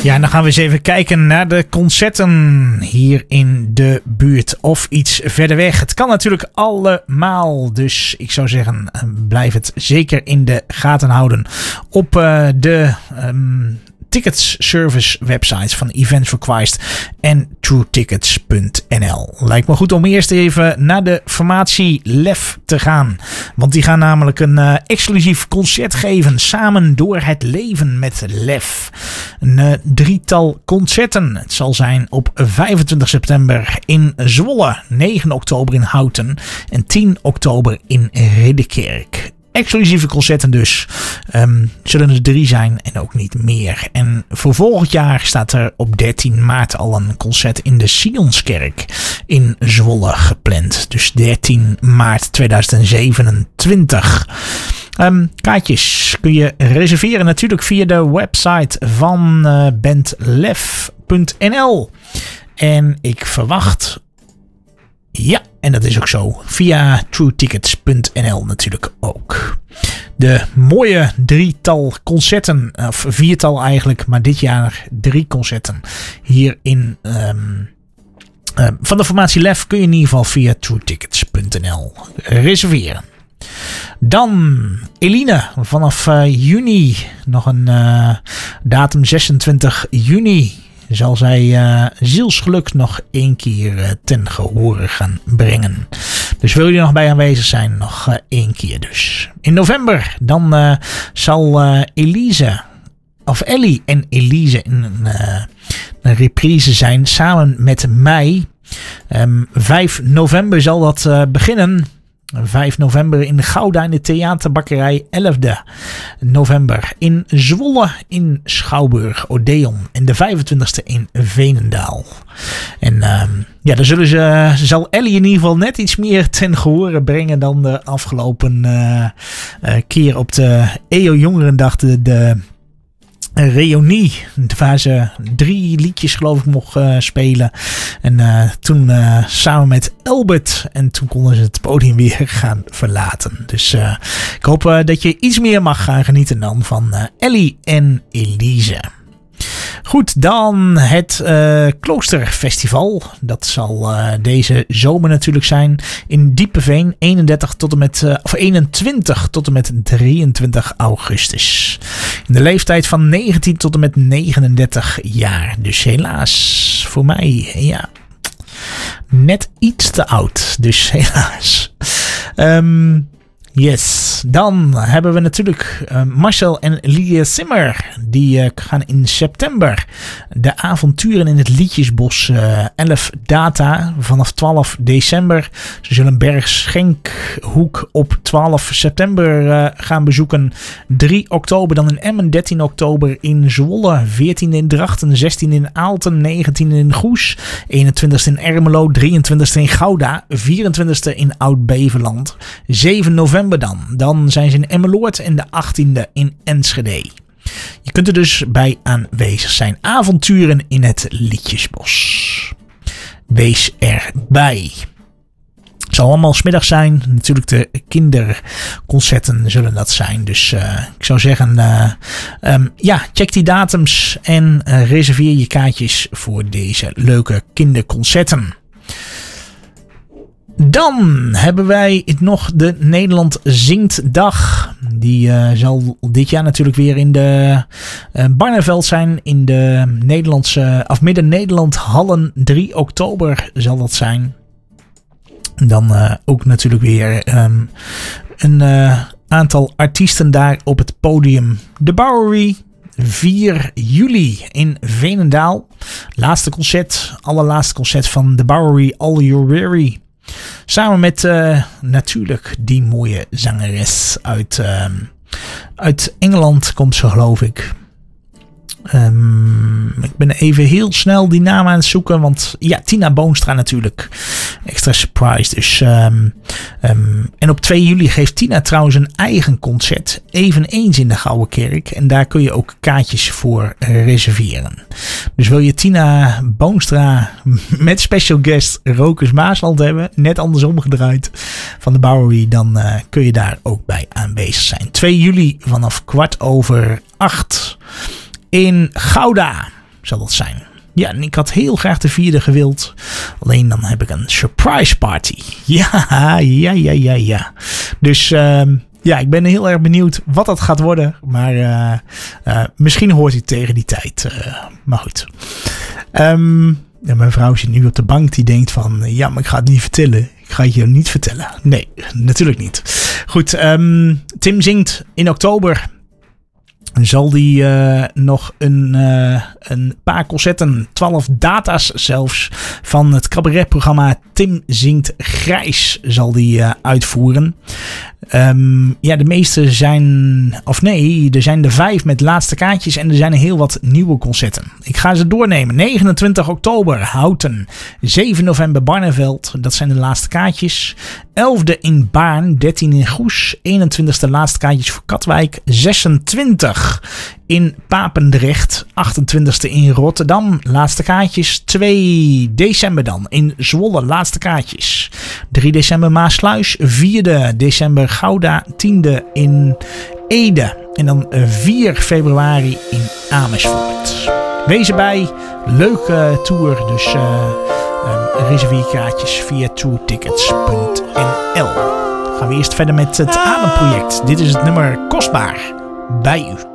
Ja, en dan gaan we eens even kijken naar de concerten hier in de buurt of iets verder weg. Het kan natuurlijk allemaal, dus ik zou zeggen, blijf het zeker in de gaten houden op de tickets service websites van Events Request en truetickets.nl. Lijkt me goed om eerst even naar de formatie LEF te gaan. Want die gaan namelijk een exclusief concert geven. Samen door het leven met LEF. Een drietal concerten. Het zal zijn op 25 september in Zwolle, 9 oktober in Houten en 10 oktober in Ridderkerk. Exclusieve concerten dus. Zullen er 3 zijn en ook niet meer. En voor volgend jaar staat er op 13 maart al een concert in de Sionskerk in Zwolle gepland. Dus 13 maart 2027. Kaartjes kun je reserveren natuurlijk via de website van bandlef.nl. En ik verwacht... Ja, en dat is ook zo. Via truetickets.nl natuurlijk ook. De mooie drietal concerten, of 4-tal eigenlijk, maar dit jaar 3 concerten. Hier in van de formatie LEF kun je in ieder geval via truetickets.nl reserveren. Dan Eline, vanaf juni, nog een datum 26 juni. Zal zij zielsgeluk nog 1 keer ten gehore gaan brengen. Dus wil je er nog bij aanwezig zijn, nog 1 keer dus. In november dan zal Ellie en Elise in een reprise zijn samen met mij. 5 november zal dat beginnen. 5 november in Gouda in de Theaterbakkerij. 11e november in Zwolle in Schouwburg Odeon. En de 25e in Veenendaal. En ja, daar zal Ellie in ieder geval net iets meer ten gehore brengen dan de afgelopen keer op de EO Jongerendag. De reunie, waar ze 3 liedjes geloof ik mocht spelen. En toen samen met Albert. En toen konden ze het podium weer gaan verlaten. Dus ik hoop dat je iets meer mag gaan genieten dan van Ellie en Elise. Goed, dan het Kloosterfestival. Dat zal deze zomer natuurlijk zijn in Diepeveen. 21 tot en met 23 augustus. In de leeftijd van 19 tot en met 39 jaar. Dus helaas voor mij, ja, net iets te oud. Dus helaas. Yes, dan hebben we natuurlijk Marcel en Lydia Simmer. Die gaan in september de avonturen in het Liedjesbos 11 data vanaf 12 december. Ze zullen Bergschenkhoek op 12 september gaan bezoeken. 3 oktober dan in Emmen, 13 oktober in Zwolle, 14 in Drachten, 16 in Aalten, 19 in Goes, 21 in Ermelo, 23 in Gouda, 24 in Oud-Beveland, 7 november dan zijn ze in Emmeloord en de 18e in Enschede. Je kunt er dus bij aanwezig zijn. Avonturen in het Liedjesbos. Wees erbij. Het zal allemaal 's middags zijn. Natuurlijk de kinderconcerten zullen dat zijn. Dus ik zou zeggen, check die datums en reserveer je kaartjes voor deze leuke kinderconcerten. Dan hebben wij nog de Nederland Zingt Dag. Die zal dit jaar natuurlijk weer in de Barneveld zijn. In de Nederlandse, of Midden-Nederland Hallen. 3 oktober zal dat zijn. Dan ook natuurlijk weer een aantal artiesten daar op het podium. De Bowery. 4 juli in Veenendaal. Allerlaatste concert van The Bowery, All You're Weary. Samen met natuurlijk die mooie zangeres uit Engeland komt ze, geloof ik. Ik ben even heel snel die naam aan het zoeken. Want ja, Tina Boonstra natuurlijk. Extra surprise. Dus, en op 2 juli geeft Tina trouwens een eigen concert. Eveneens in de Gouden Kerk. En daar kun je ook kaartjes voor reserveren. Dus wil je Tina Boonstra met special guest Rokus Maasland hebben. Net andersom gedraaid van de Bowery. Dan kun je daar ook bij aanwezig zijn. 2 juli vanaf 7:15. In Gouda. zal dat zijn. Ja, en ik had heel graag de 4e gewild. Alleen dan heb ik een surprise party. Ja. Dus ja, ik ben heel erg benieuwd wat dat gaat worden. Maar misschien hoort hij tegen die tijd. Maar goed. Ja, mijn vrouw zit nu op de bank. Die denkt van, ja, maar ik ga het niet vertellen. Ik ga het je niet vertellen. Nee, natuurlijk niet. Goed, Tim zingt in oktober. Zal die nog een paar concerten, 12 data's zelfs, van het cabaretprogramma Tim Zingt Grijs zal die uitvoeren. Ja, de meeste zijn, of nee, er zijn er 5 met laatste kaartjes en er zijn er heel wat nieuwe concerten. Ik ga ze doornemen. 29 oktober Houten, 7 november Barneveld, dat zijn de laatste kaartjes. 11e in Baarn, 13 in Goes, 21e laatste kaartjes voor Katwijk, 26 in Papendrecht, 28e in Rotterdam, laatste kaartjes. 2 december dan in Zwolle, laatste kaartjes. 3 december Maasluis, 4 december Gouda, 10e in Ede en dan 4 februari in Amersfoort. Wees erbij, leuke tour, dus reserveer je kaartjes via tourtickets.nl. Gaan we eerst verder met het Ademproject. Dit is het nummer Kostbaar bij u.